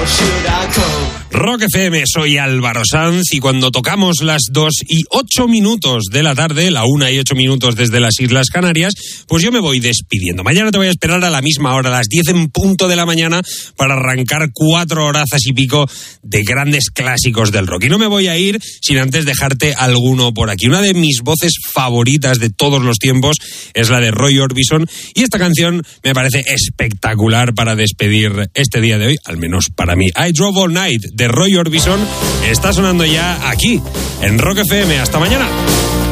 Rock FM, soy Álvaro Sanz y cuando tocamos las 2:08 de la tarde, la 1:08 desde las Islas Canarias, pues yo me voy despidiendo. Mañana te voy a esperar a la misma hora, a las 10 en punto de la mañana, para arrancar 4 horazas y pico de grandes clásicos del rock. Y no me voy a ir sin antes dejarte alguno por aquí. Una de mis voces favoritas de todos los tiempos es la de Roy Orbison y esta canción me parece espectacular para despedir este día de hoy, al menos para mí. I Drove All Night de Roy Orbison está sonando ya aquí en Rock FM. Hasta mañana.